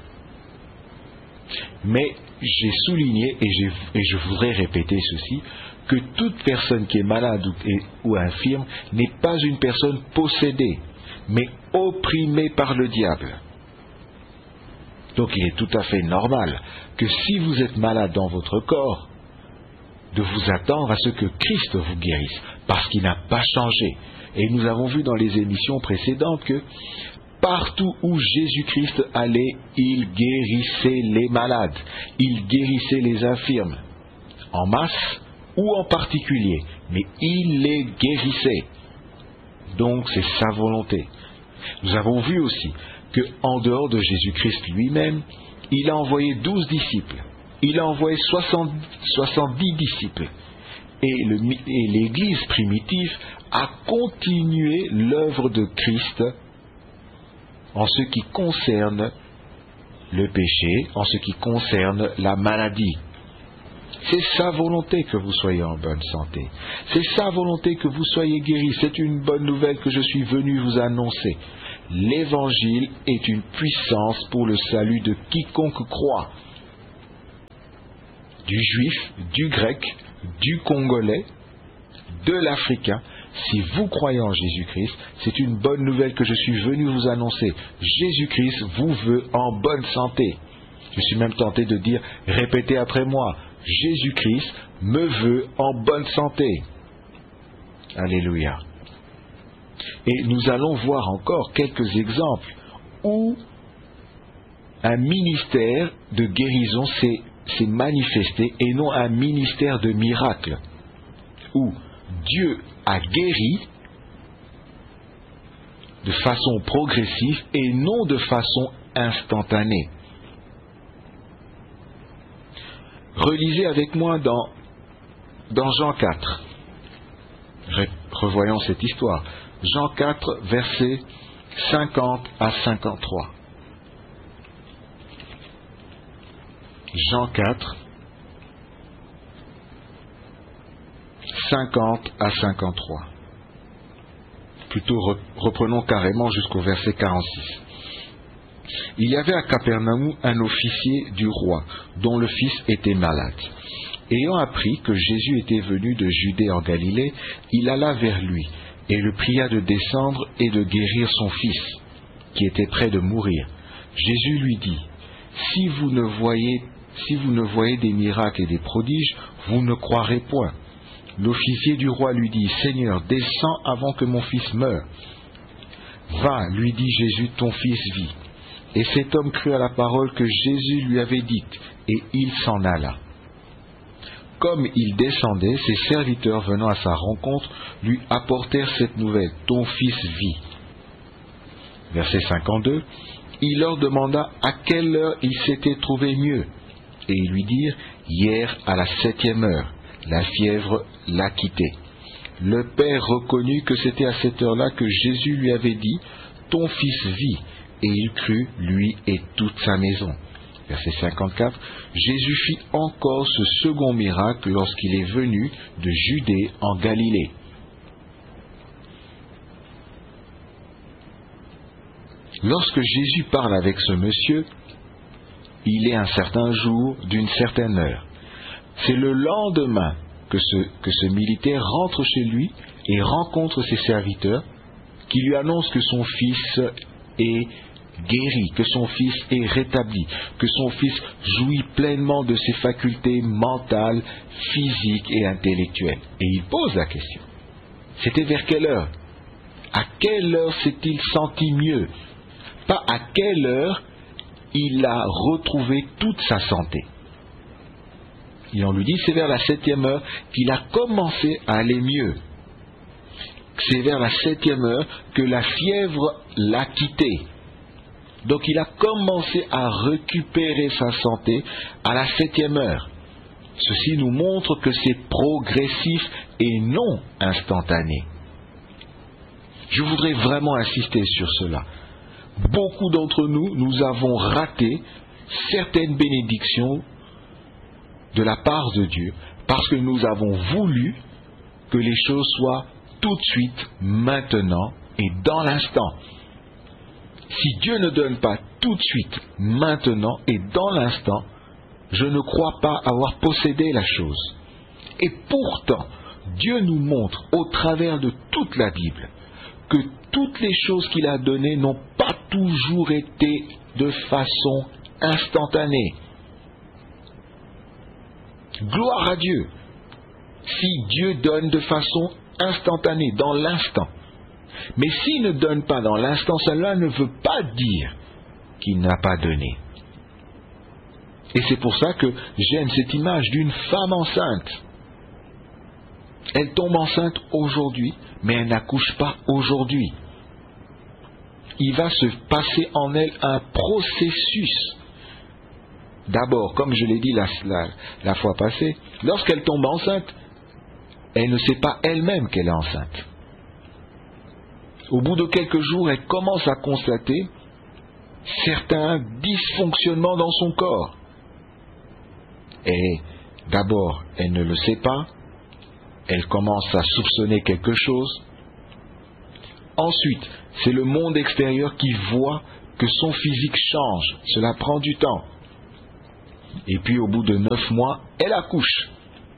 Mais j'ai souligné, et je voudrais répéter ceci, que toute personne qui est malade ou infirme n'est pas une personne possédée, mais opprimée par le diable. Donc il est tout à fait normal que si vous êtes malade dans votre corps, de vous attendre à ce que Christ vous guérisse, parce qu'il n'a pas changé. Et nous avons vu dans les émissions précédentes que partout où Jésus-Christ allait, il guérissait les malades, il guérissait les infirmes, en masse ou en particulier, mais il les guérissait. Donc c'est sa volonté. Nous avons vu aussi qu'en dehors de Jésus-Christ lui-même, il a envoyé 12 disciples, il a envoyé 70 disciples, et l'Église primitive a continué l'œuvre de Christ en ce qui concerne le péché, en ce qui concerne la maladie. C'est sa volonté que vous soyez en bonne santé. C'est sa volonté que vous soyez guéris. C'est une bonne nouvelle que je suis venu vous annoncer. L'Évangile est une puissance pour le salut de quiconque croit. Du juif, du grec, du congolais, de l'africain. Si vous croyez en Jésus-Christ, c'est une bonne nouvelle que je suis venu vous annoncer. Jésus-Christ vous veut en bonne santé. Je suis même tenté de dire, répétez après moi, Jésus-Christ me veut en bonne santé. Alléluia. Et nous allons voir encore quelques exemples où un ministère de guérison s'est manifesté et non un ministère de miracle, où Dieu a guéri de façon progressive et non de façon instantanée. Relisez avec moi dans Jean 4. Revoyons cette histoire. Jean 4, versets 50 à 53. Jean 4, 50 à 53. Plutôt reprenons carrément jusqu'au verset 46. Il y avait à Capernaum un officier du roi, dont le fils était malade. Ayant appris que Jésus était venu de Judée en Galilée, il alla vers lui, et le pria de descendre et de guérir son fils, qui était près de mourir. Jésus lui dit, si vous ne voyez des miracles et des prodiges, vous ne croirez point. L'officier du roi lui dit, Seigneur, descends avant que mon fils meure. Va, lui dit Jésus, ton fils vit. Et cet homme crut à la parole que Jésus lui avait dite, et il s'en alla. Comme il descendait, ses serviteurs venant à sa rencontre lui apportèrent cette nouvelle, ton fils vit. Verset 52, il leur demanda à quelle heure il s'était trouvé mieux. Et ils lui dirent, hier à la 7e heure, la fièvre l'a quitté. Le père reconnut que c'était à cette heure-là que Jésus lui avait dit, ton fils vit. Et il crut, lui et toute sa maison. Verset 54, Jésus fit encore ce second miracle lorsqu'il est venu de Judée en Galilée. Lorsque Jésus parle avec ce monsieur, il est un certain jour d'une certaine heure. C'est le lendemain que ce militaire rentre chez lui et rencontre ses serviteurs qui lui annoncent que son fils est guéri, que son fils est rétabli, que son fils jouit pleinement de ses facultés mentales, physiques et intellectuelles. Et il pose la question. C'était vers quelle heure? À quelle heure s'est-il senti mieux? Pas à quelle heure il a retrouvé toute sa santé. Et on lui dit, c'est vers la 7e heure qu'il a commencé à aller mieux. C'est vers la 7e heure que la fièvre l'a quitté. Donc il a commencé à récupérer sa santé à la 7e heure. Ceci nous montre que c'est progressif et non instantané. Je voudrais vraiment insister sur cela. Beaucoup d'entre nous, nous avons raté certaines bénédictions de la part de Dieu parce que nous avons voulu que les choses soient tout de suite, maintenant et dans l'instant. Si Dieu ne donne pas tout de suite, maintenant et dans l'instant, je ne crois pas avoir possédé la chose. Et pourtant, Dieu nous montre au travers de toute la Bible que toutes les choses qu'il a données n'ont pas toujours été de façon instantanée. Gloire à Dieu. Si Dieu donne de façon instantanée, dans l'instant. Mais s'il ne donne pas dans l'instant, cela ne veut pas dire qu'il n'a pas donné. Et c'est pour ça que j'aime cette image d'une femme enceinte. Elle tombe enceinte aujourd'hui, mais elle n'accouche pas aujourd'hui. Il va se passer en elle un processus. D'abord, comme je l'ai dit la fois passée, lorsqu'elle tombe enceinte, elle ne sait pas elle-même qu'elle est enceinte. Au bout de quelques jours, elle commence à constater certains dysfonctionnements dans son corps. Et d'abord, elle ne le sait pas, elle commence à soupçonner quelque chose. Ensuite, c'est le monde extérieur qui voit que son physique change. Cela prend du temps. Et puis au bout de 9 mois, elle accouche.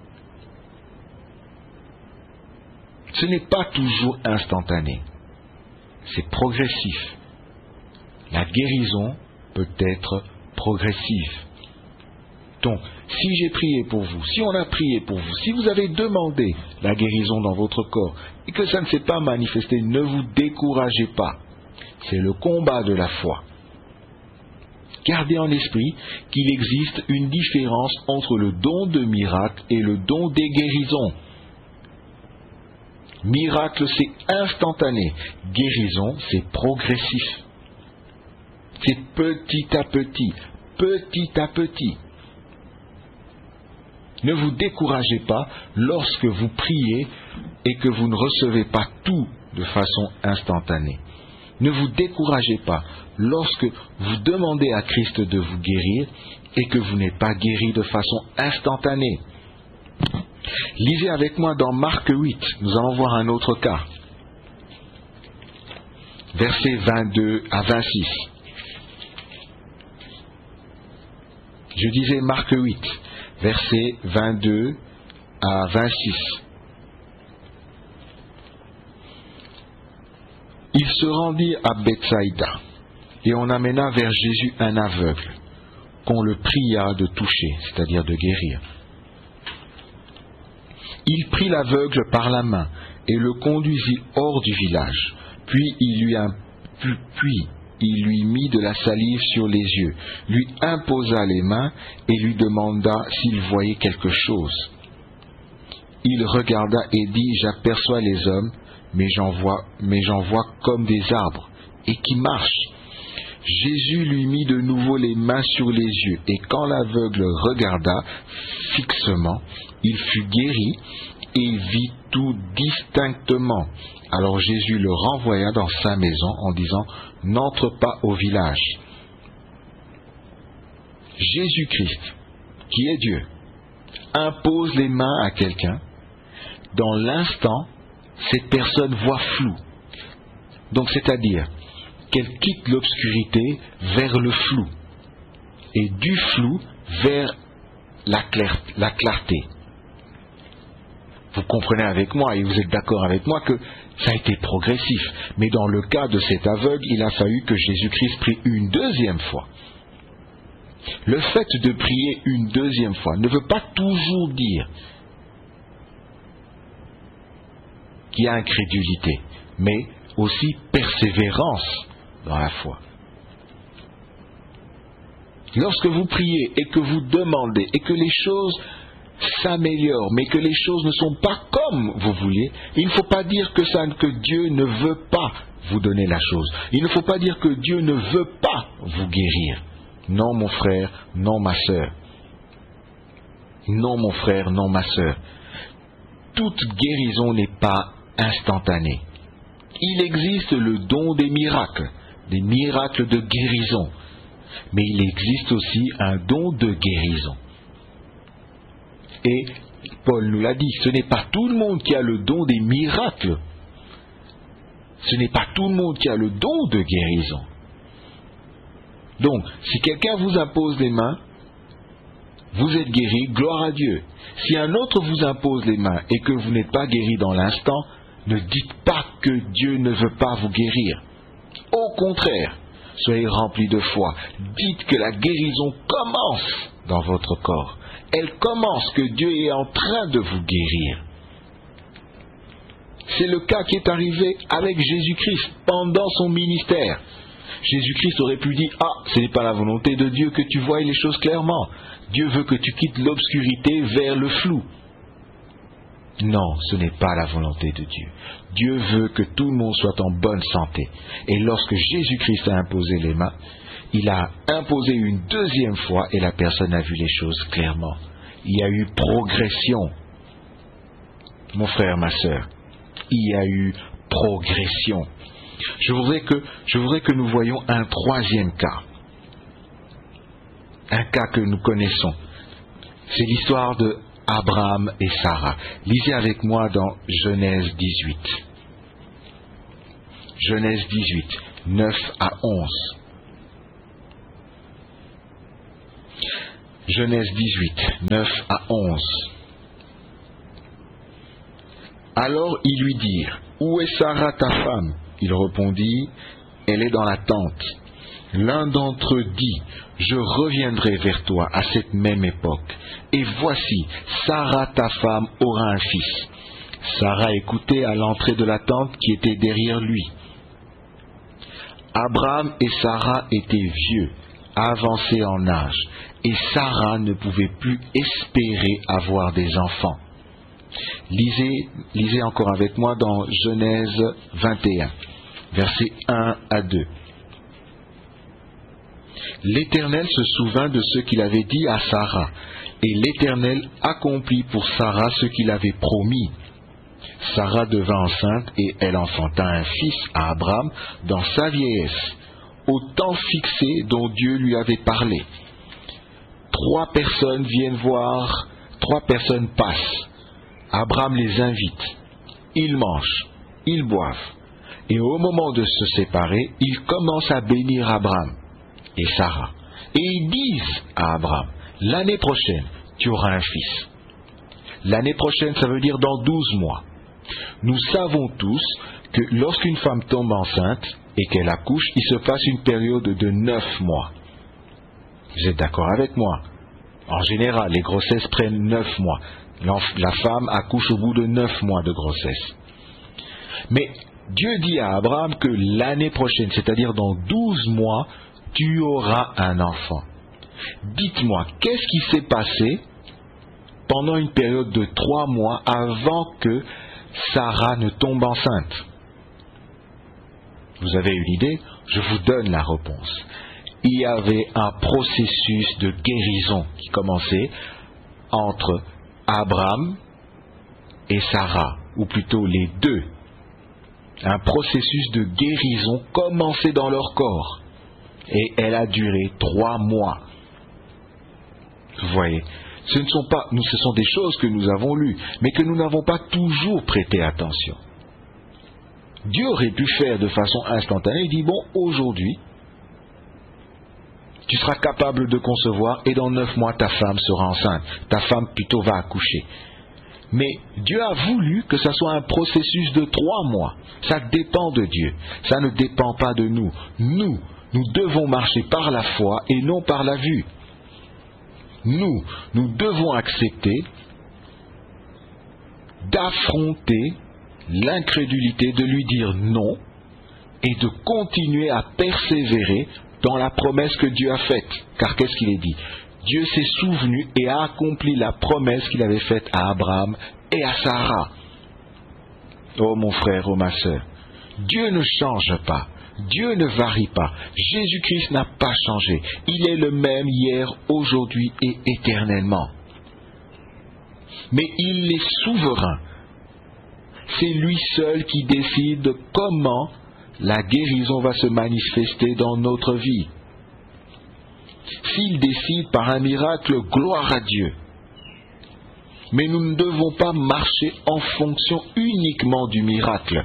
Ce n'est pas toujours instantané. C'est progressif. La guérison peut être progressive. Donc, si j'ai prié pour vous, si on a prié pour vous, si vous avez demandé la guérison dans votre corps et que ça ne s'est pas manifesté, ne vous découragez pas. C'est le combat de la foi. Gardez en esprit qu'il existe une différence entre le don de miracle et le don des guérisons. Miracle, c'est instantané. Guérison, c'est progressif. C'est petit à petit, petit à petit. Ne vous découragez pas lorsque vous priez et que vous ne recevez pas tout de façon instantanée. Ne vous découragez pas lorsque vous demandez à Christ de vous guérir et que vous n'êtes pas guéri de façon instantanée. Lisez avec moi dans Marc 8, nous allons voir un autre cas. Versets 22 à 26. Je disais Marc 8, versets 22 à 26. Il se rendit à Bethsaïda, et on amena vers Jésus un aveugle, qu'on le pria de toucher, c'est-à-dire de guérir. Il prit l'aveugle par la main, et le conduisit hors du village, puis il lui mit de la salive sur les yeux, lui imposa les mains, et lui demanda s'il voyait quelque chose. Il regarda et dit, j'aperçois les hommes, mais j'en vois comme des arbres, et qui marchent. Jésus lui mit de nouveau les mains sur les yeux, et quand l'aveugle regarda fixement, il fut guéri, et vit tout distinctement. Alors Jésus le renvoya dans sa maison en disant, n'entre pas au village. Jésus-Christ, qui est Dieu, impose les mains à quelqu'un. Dans l'instant, cette personne voit flou. Donc, c'est-à-dire qu'elle quitte l'obscurité vers le flou, et du flou vers la clarté. Vous comprenez avec moi, et vous êtes d'accord avec moi, que ça a été progressif. Mais dans le cas de cet aveugle, il a fallu que Jésus-Christ prie une deuxième fois. Le fait de prier une deuxième fois ne veut pas toujours dire qu'il y a incrédulité, mais aussi persévérance dans la foi. Lorsque vous priez et que vous demandez et que les choses s'améliorent, mais que les choses ne sont pas comme vous voulez, il ne faut pas dire que Dieu ne veut pas vous donner la chose. Il ne faut pas dire que Dieu ne veut pas vous guérir. Non, mon frère, non, ma sœur. Non, mon frère, non, ma sœur. Toute guérison n'est pas instantanée. Il existe le don des miracles de guérison. Mais il existe aussi un don de guérison. Et Paul nous l'a dit, ce n'est pas tout le monde qui a le don des miracles. Ce n'est pas tout le monde qui a le don de guérison. Donc, si quelqu'un vous impose les mains, vous êtes guéri, gloire à Dieu. Si un autre vous impose les mains et que vous n'êtes pas guéri dans l'instant, ne dites pas que Dieu ne veut pas vous guérir. Au contraire, soyez remplis de foi. Dites que la guérison commence dans votre corps. Elle commence, que Dieu est en train de vous guérir. C'est le cas qui est arrivé avec Jésus-Christ pendant son ministère. Jésus-Christ aurait pu dire, ce n'est pas la volonté de Dieu que tu voies les choses clairement. Dieu veut que tu quittes l'obscurité vers le flou. Non, ce n'est pas la volonté de Dieu. Dieu veut que tout le monde soit en bonne santé. Et lorsque Jésus-Christ a imposé les mains, il a imposé une deuxième fois et la personne a vu les choses clairement. Il y a eu progression. Mon frère, ma sœur, il y a eu progression. Je voudrais que nous voyions un troisième cas. Un cas que nous connaissons. C'est l'histoire de Abraham et Sarah. Lisez avec moi dans Genèse 18. Genèse 18, 9 à 11. Genèse 18, 9 à 11. Alors ils lui dirent, où est Sarah ta femme? Il répondit, elle est dans la tente. L'un d'entre eux dit, je reviendrai vers toi à cette même époque. Et voici, Sarah ta femme aura un fils. Sarah écoutait à l'entrée de la tente qui était derrière lui. Abraham et Sarah étaient vieux, avancés en âge, et Sarah ne pouvait plus espérer avoir des enfants. Lisez encore avec moi dans Genèse 21, versets 1 à 2. L'Éternel se souvint de ce qu'il avait dit à Sarah, et l'Éternel accomplit pour Sarah ce qu'il avait promis. Sarah devint enceinte et elle enfanta un fils à Abraham dans sa vieillesse, au temps fixé dont Dieu lui avait parlé. 3 personnes viennent voir, 3 personnes passent. Abraham les invite. Ils mangent, ils boivent. Et au moment de se séparer, ils commencent à bénir Abraham et Sarah. Et ils disent à Abraham, l'année prochaine, tu auras un fils. L'année prochaine, ça veut dire dans 12 mois. Nous savons tous que lorsqu'une femme tombe enceinte et qu'elle accouche, il se passe une période de 9 mois. Vous êtes d'accord avec moi? En général, les grossesses prennent 9 mois. La femme accouche au bout de 9 mois de grossesse. Mais Dieu dit à Abraham que l'année prochaine, c'est-à-dire dans 12 mois, tu auras un enfant. Dites-moi, qu'est-ce qui s'est passé pendant une période de 3 mois avant que Sarah ne tombe enceinte? Vous avez une idée? Je vous donne la réponse. Il y avait un processus de guérison qui commençait entre Abraham et Sarah, ou plutôt les deux. Un processus de guérison commençait dans leur corps, et elle a duré 3 mois. Vous voyez, ce sont des choses que nous avons lues, mais que nous n'avons pas toujours prêté attention. Dieu aurait pu faire de façon instantanée, il dit, bon, aujourd'hui, tu seras capable de concevoir et dans 9 mois ta femme sera enceinte. Ta femme plutôt va accoucher. Mais Dieu a voulu que ça soit un processus de 3 mois. Ça dépend de Dieu. Ça ne dépend pas de nous. Nous devons marcher par la foi et non par la vue. Nous devons accepter d'affronter l'incrédulité, de lui dire non et de continuer à persévérer dans la promesse que Dieu a faite. Car qu'est-ce qu'il est dit? Dieu s'est souvenu et a accompli la promesse qu'il avait faite à Abraham et à Sarah. Oh mon frère, oh ma sœur, Dieu ne change pas. Dieu ne varie pas. Jésus-Christ n'a pas changé. Il est le même hier, aujourd'hui et éternellement. Mais il est souverain. C'est lui seul qui décide comment la guérison va se manifester dans notre vie. S'il décide par un miracle, gloire à Dieu. Mais nous ne devons pas marcher en fonction uniquement du miracle.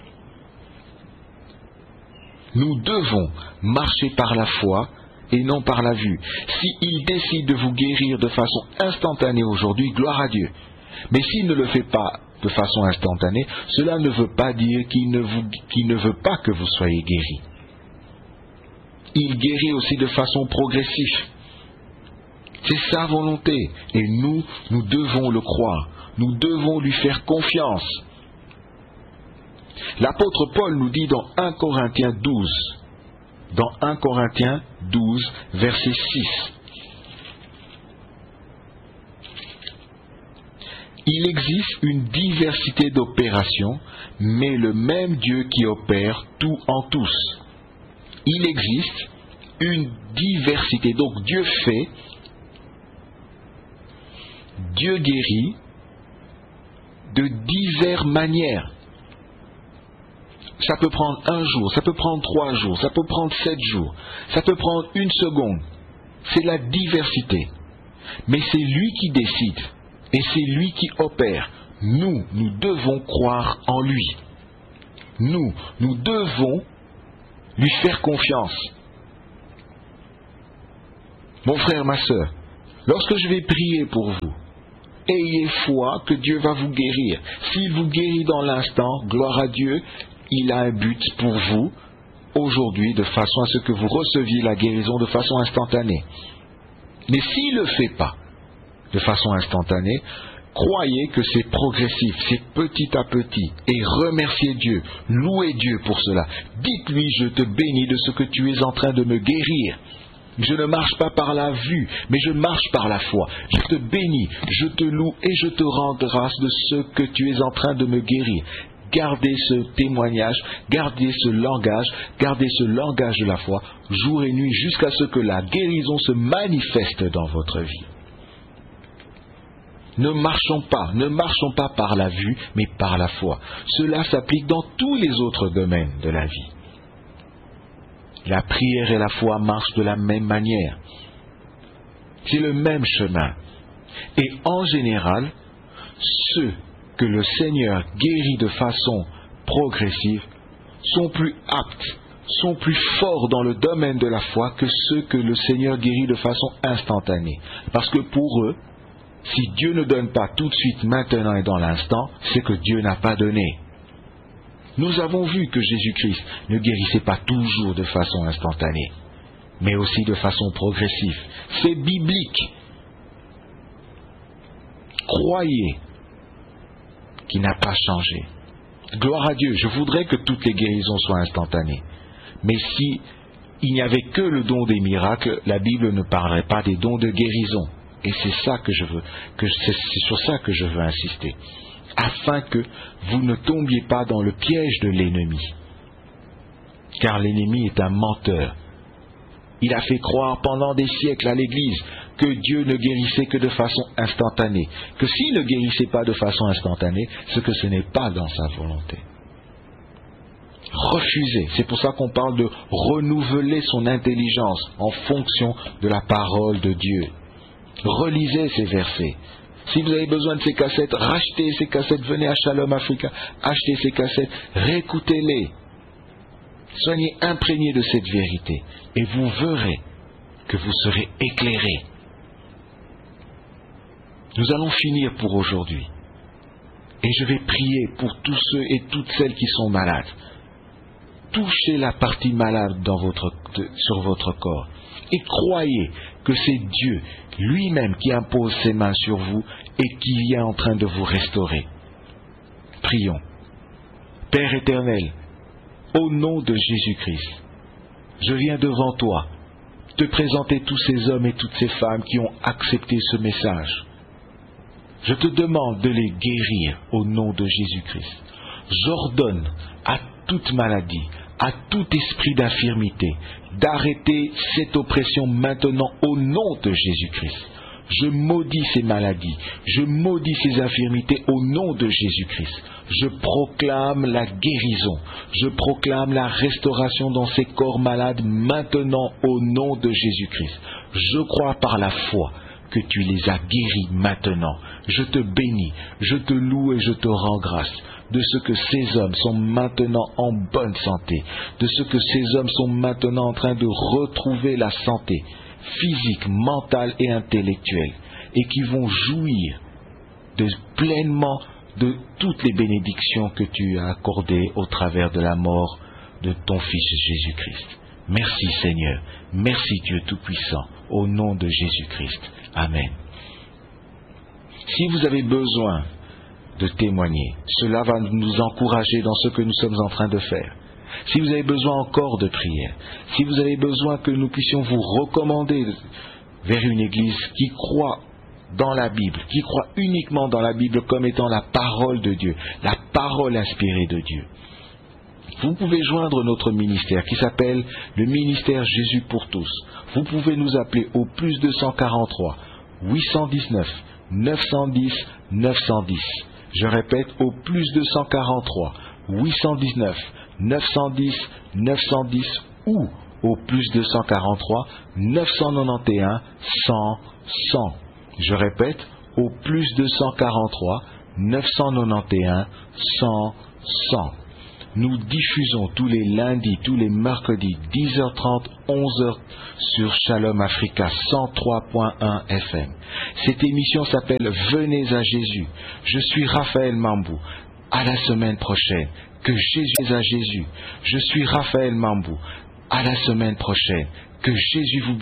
Nous devons marcher par la foi et non par la vue. S'il décide de vous guérir de façon instantanée aujourd'hui, gloire à Dieu. Mais s'il ne le fait pas de façon instantanée, cela ne veut pas dire qu'il ne veut pas que vous soyez guéris. Il guérit aussi de façon progressive. C'est sa volonté. Et nous devons le croire. Nous devons lui faire confiance. L'apôtre Paul nous dit dans 1 Corinthiens 12, verset 6. Il existe une diversité d'opérations, mais le même Dieu qui opère tout en tous. Il existe une diversité. Donc Dieu fait, Dieu guérit de diverses manières. Ça peut prendre 1 jour, ça peut prendre 3 jours, ça peut prendre 7 jours, ça peut prendre 1 seconde. C'est la diversité. Mais c'est lui qui décide et c'est lui qui opère. Nous devons croire en lui. Nous devons lui faire confiance. Mon frère, ma sœur, lorsque je vais prier pour vous, ayez foi que Dieu va vous guérir. S'il vous guérit dans l'instant, gloire à Dieu, il a un but pour vous aujourd'hui, de façon à ce que vous receviez la guérison de façon instantanée. Mais s'il ne le fait pas de façon instantanée, croyez que c'est progressif, c'est petit à petit, et remerciez Dieu, louez Dieu pour cela. Dites-lui, je te bénis de ce que tu es en train de me guérir. Je ne marche pas par la vue, mais je marche par la foi. Je te bénis, je te loue et je te rends grâce de ce que tu es en train de me guérir. Gardez ce témoignage, gardez ce langage de la foi, jour et nuit, jusqu'à ce que la guérison se manifeste dans votre vie. Ne marchons pas par la vue, mais par la foi. Cela s'applique dans tous les autres domaines de la vie. La prière et la foi marchent de la même manière. C'est le même chemin. Et en général, ceux que le Seigneur guérit de façon progressive sont plus aptes, sont plus forts dans le domaine de la foi que ceux que le Seigneur guérit de façon instantanée. Parce que pour eux, si Dieu ne donne pas tout de suite, maintenant et dans l'instant, c'est que Dieu n'a pas donné. Nous avons vu que Jésus-Christ ne guérissait pas toujours de façon instantanée, mais aussi de façon progressive. C'est biblique. Croyez qu'il n'a pas changé. Gloire à Dieu, je voudrais que toutes les guérisons soient instantanées. Mais si il n'y avait que le don des miracles, la Bible ne parlerait pas des dons de guérison. Et c'est ça que je veux, c'est sur ça que je veux insister, afin que vous ne tombiez pas dans le piège de l'ennemi. Car l'ennemi est un menteur. Il a fait croire pendant des siècles à l'Église que Dieu ne guérissait que de façon instantanée, que s'il ne guérissait pas de façon instantanée, c'est que ce n'est pas dans sa volonté. Refusez, c'est pour ça qu'on parle de renouveler son intelligence en fonction de la parole de Dieu. Relisez ces versets. Si vous avez besoin de ces cassettes, rachetez ces cassettes, venez à Shalom Africa, achetez ces cassettes, réécoutez-les. Soyez imprégnés de cette vérité et vous verrez que vous serez éclairés. Nous allons finir pour aujourd'hui. Et je vais prier pour tous ceux et toutes celles qui sont malades. Touchez la partie malade sur votre corps. Et croyez que c'est Dieu lui-même qui impose ses mains sur vous et qui est en train de vous restaurer. Prions. Père éternel, au nom de Jésus-Christ, je viens devant toi te présenter tous ces hommes et toutes ces femmes qui ont accepté ce message. Je te demande de les guérir au nom de Jésus-Christ. J'ordonne à toute maladie, à tout esprit d'infirmité, d'arrêter cette oppression maintenant au nom de Jésus-Christ. Je maudis ces maladies, je maudis ces infirmités au nom de Jésus-Christ. Je proclame la guérison, je proclame la restauration dans ces corps malades maintenant au nom de Jésus-Christ. Je crois par la foi que tu les as guéris maintenant. Je te bénis, je te loue et je te rends grâce de ce que ces hommes sont maintenant en bonne santé, de ce que ces hommes sont maintenant en train de retrouver la santé physique, mentale et intellectuelle, et qui vont jouir pleinement de toutes les bénédictions que tu as accordées au travers de la mort de ton Fils Jésus-Christ. Merci Seigneur, merci Dieu Tout-Puissant, au nom de Jésus-Christ. Amen. Si vous avez besoin de témoigner, cela va nous encourager dans ce que nous sommes en train de faire. Si vous avez besoin encore de prière, si vous avez besoin que nous puissions vous recommander vers une église qui croit dans la Bible, qui croit uniquement dans la Bible comme étant la parole de Dieu, la parole inspirée de Dieu, vous pouvez joindre notre ministère qui s'appelle le ministère Jésus pour tous. Vous pouvez nous appeler au plus 243 819 910 910. Je répète, au plus 243 819 910 910 ou au plus 243 991 100 100. Je répète, au plus 243 991 100 100. Nous diffusons tous les lundis, tous les mercredis, 10h30, 11h sur Shalom Africa 103.1 FM. Cette émission s'appelle Venez à Jésus. Je suis Raphaël Mambou. À la semaine prochaine. Que Jésus à Jésus. Je suis Raphaël Mambou. À la semaine prochaine. Que Jésus vous bénisse.